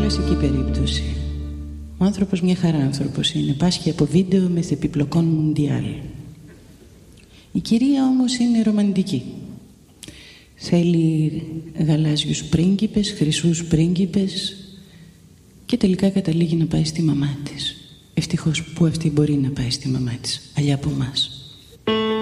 κλασική περίπτωση. Ο άνθρωπος μια χαρά άνθρωπος είναι. Πάσχει από βίντεο με επιπλοκών μουντιάλ. Η κυρία όμως είναι ρομαντική. Θέλει γαλάζιους πρίγκιπες, χρυσούς πρίγκιπες και τελικά καταλήγει να πάει στη μαμά της. Ευτυχώς που αυτή μπορεί να πάει στη μαμά της, αλλιά από εμάς.